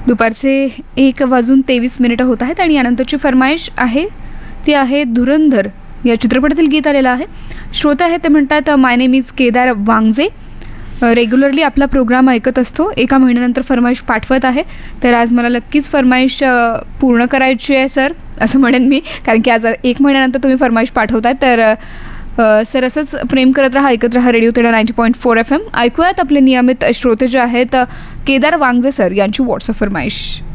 दुपारचे 1:23 होत आहेत आणि यानंतरची फरमाईश आहे ती आहे धुरंधर या चित्रपटातील गीत आलेलं आहे. श्रोते आहेत ते म्हणतात, माय नेम इज केदार वांगजे, रेग्युलरली आपला प्रोग्राम ऐकत असतो, एका महिन्यानंतर फरमाईश पाठवत आहे. तर आज मला नक्कीच फरमाईश पूर्ण करायची आहे सर, असं म्हणेन मी, कारण की आज 1 महिन्यानंतर तुम्ही फरमाईश पाठवताय. तर सर असंच प्रेम करत राहा, ऐकत राहा रेडिओ तेडा 90.4 FM. ऐकूयात आपले नियमित श्रोते जे आहेत केदार वांगजे सर यांची व्हॉट्सअप फरमाईश.